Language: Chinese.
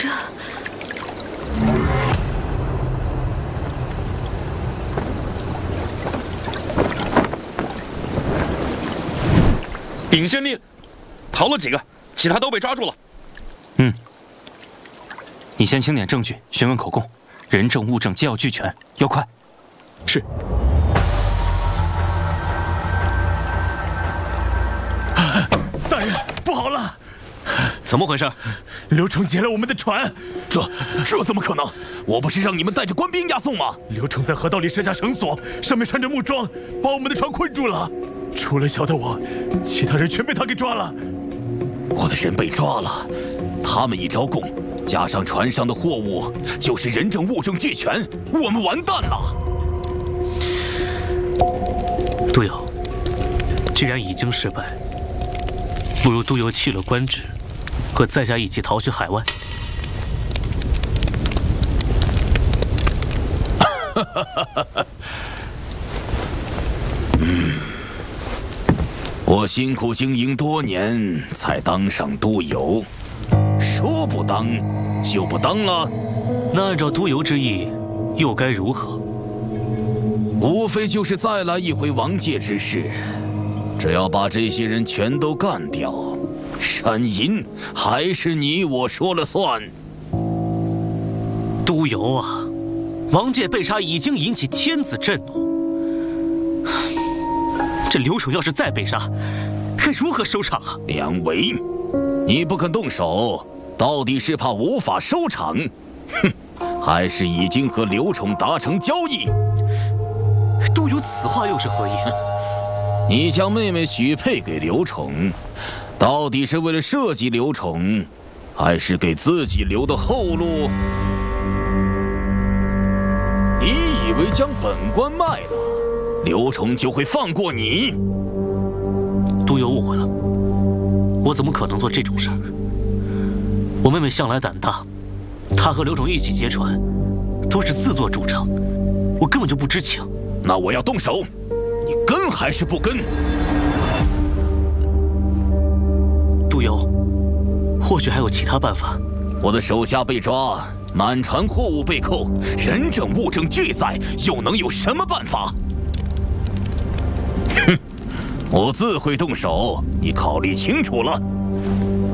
这…… 禀县令，逃了几个，其他都被抓住了。 你先清点证据，询问口供，人证物证皆要俱全，要快。 是。 大人，不好了！ 怎么回事？ 刘崇劫了我们的船。 这怎么可能？我不是让你们带着官兵押送吗？ 刘崇在河道里设下绳索，上面穿着木桩，把我们的船困住了。除了小的我，其他人全被他给抓了。 我的人被抓了，他们一招供，加上船上的货物，就是人证物证俱全，我们完蛋了。 督邮，既然已经失败，不如督邮弃了官职，和在下一起逃去海外。 我辛苦经营多年，才当上督邮，说不当就不当了。 那按照督邮之意，又该如何？ 无非就是再来一回王界之事，只要把这些人全都干掉，山银还是你我说了算。 督邮啊，王界被杀已经引起天子震怒。这刘宠要是再被杀，该如何收场啊？ 梁维，你不肯动手，到底是怕无法收场，还是已经和刘宠达成交易？ 督邮此话又是何意？ 你将妹妹许配给刘宠，到底是为了设计刘宠，还是给自己留的后路？你以为将本官卖了，刘宠就会放过你？ 督邮误会了，我怎么可能做这种事儿？我妹妹向来胆大，她和刘宠一起劫船，都是自作主张，我根本就不知情。 那我要动手，你跟还是不跟？ 督邮，或许还有其他办法。 我的手下被抓，满船货物被扣，人证物证俱在，又能有什么办法？哼，我自会动手，你考虑清楚了。